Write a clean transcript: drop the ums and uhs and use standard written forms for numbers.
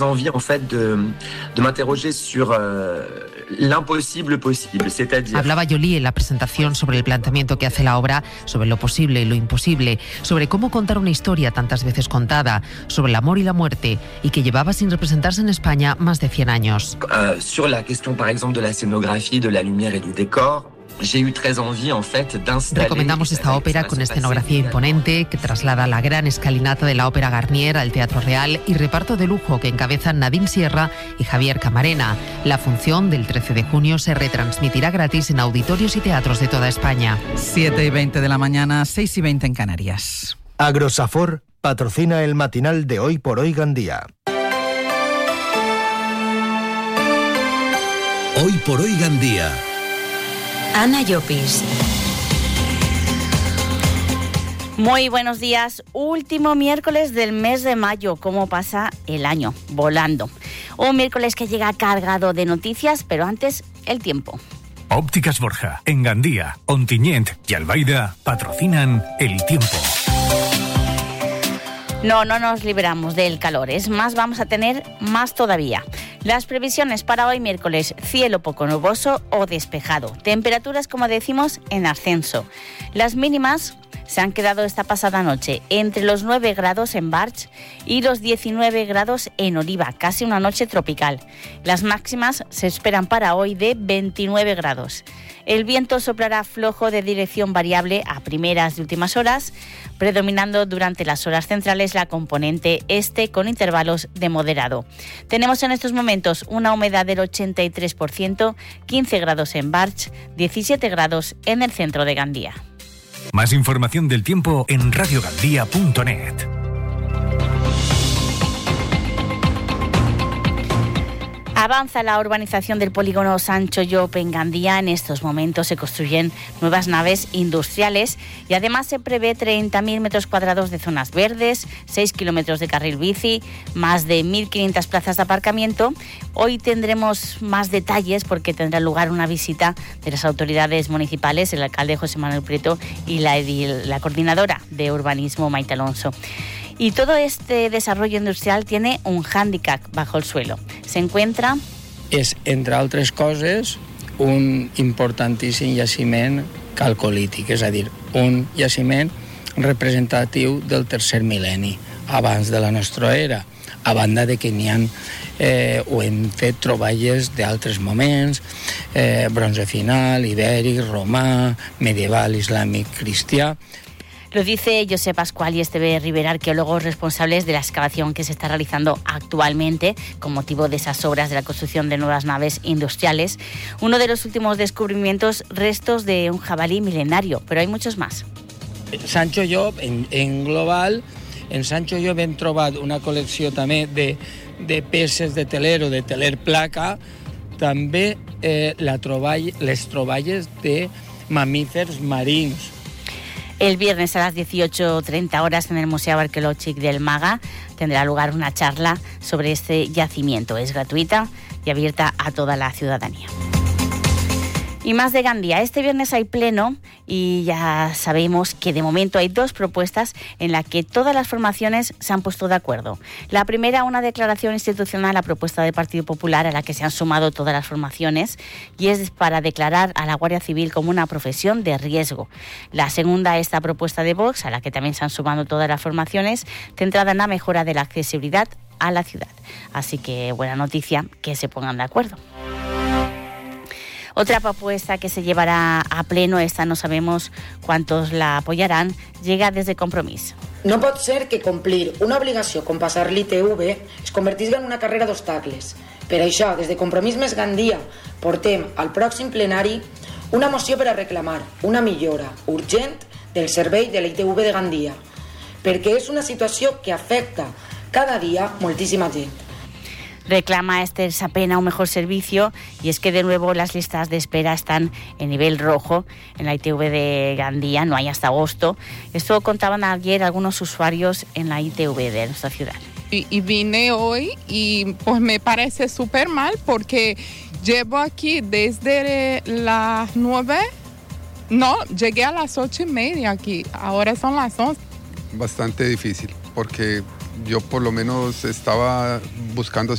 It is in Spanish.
envie en fait de m'interroger sur l'imposible possible, c'est-à-dire... Hablaba Joly en la presentación sobre el planteamiento que hace la obra, sobre lo posible y lo imposible, sobre cómo contar una historia tantas veces contada, sobre el amor y la muerte, y que llevaba sin representarse en España más de 100 años. Sur la question, par exemple, de la escenografía, de la lumière et du décor, j'ai eu très envie, en fait, d'installer... Recomendamos esta ópera con escenografía imponente que traslada la gran escalinata de la Ópera Garnier al Teatro Real y reparto de lujo que encabezan Nadine Sierra y Javier Camarena. La función del 13 de junio se retransmitirá gratis en auditorios y teatros de toda España. 7:20 de la mañana, 6:20 en Canarias. Agrosafor patrocina el matinal de Hoy por Hoy Gandía. Hoy por Hoy Gandía. Ana Llopis. Muy buenos días. Último miércoles del mes de mayo. ¿Cómo pasa el año? Volando. Un miércoles que llega cargado de noticias, pero antes, el tiempo. Ópticas Borja, en Gandía, Ontinyent y Albaida patrocinan el tiempo. No nos libramos del calor, es más, vamos a tener más todavía. Las previsiones para hoy miércoles: cielo poco nuboso o despejado. Temperaturas, como decimos, en ascenso. Las mínimas se han quedado esta pasada noche entre los 9 grados en Barx y los 19 grados en Oliva, casi una noche tropical. Las máximas se esperan para hoy de 29 grados. El viento soplará flojo de dirección variable a primeras y últimas horas, predominando durante las horas centrales la componente este con intervalos de moderado. Tenemos en estos momentos una humedad del 83%, 15 grados en Barx, 17 grados en el centro de Gandía. Más información del tiempo en radiogandía.net. Avanza la urbanización del polígono Sancho Llop en Gandía. En estos momentos se construyen nuevas naves industriales y además se prevé 30.000 metros cuadrados de zonas verdes, 6 kilómetros de carril bici, más de 1.500 plazas de aparcamiento. Hoy tendremos más detalles porque tendrá lugar una visita de las autoridades municipales, el alcalde José Manuel Prieto y la coordinadora de urbanismo Maite Alonso. Y todo este desarrollo industrial tiene un hándicap bajo el suelo. Se encuentra... És, entre altres coses, un importantíssim jaciment calcolític, és a dir, un jaciment representatiu del tercer mil·lenni, abans de la nostra era, a banda de que n'hi ha, o hem fet troballes d'altres moments, bronze final, ibèric, romà, medieval, islàmic, cristià. Lo dice Josep Pascual y Esteve Rivera, arqueólogos responsables de la excavación que se está realizando actualmente con motivo de esas obras de la construcción de nuevas naves industriales. Uno de los últimos descubrimientos, restos de un jabalí milenario, pero hay muchos más. Sancho Llop, en global, en Sancho Llop hem trobat una col·lecció també de peces de teler placa, també les troballes de mamífers marins. El viernes a las 18:30 horas en el Museo Arqueológico del Maga tendrá lugar una charla sobre este yacimiento. Es gratuita y abierta a toda la ciudadanía. Y más de Gandía. Este viernes hay pleno y ya sabemos que de momento hay 2 propuestas en las que todas las formaciones se han puesto de acuerdo. La primera, una declaración institucional a propuesta del Partido Popular a la que se han sumado todas las formaciones y es para declarar a la Guardia Civil como una profesión de riesgo. La segunda, esta propuesta de Vox a la que también se han sumado todas las formaciones, centrada en la mejora de la accesibilidad a la ciudad. Así que buena noticia que se pongan de acuerdo. Otra propuesta que se llevará a pleno, esta no sabemos cuántos la apoyarán, llega desde Compromís. No pot ser que complir una obligació com passar l'ITV es convertisca en una carrera d'obstacles. Per això, des de Compromís Més Gandia, portem al pròxim plenari una moció per a reclamar una millora urgent del servei de l'ITV de Gandia, perquè és una situació que afecta cada dia moltíssima gent. Reclama esa pena un mejor servicio y es que de nuevo las listas de espera están en nivel rojo en la ITV de Gandía, no hay hasta agosto. Esto contaban ayer algunos usuarios en la ITV de nuestra ciudad. Y vine hoy y pues me parece súper mal porque llevo aquí desde las 9, llegué a las 8:30 aquí, ahora son las 11. Bastante difícil porque yo por lo menos estaba buscando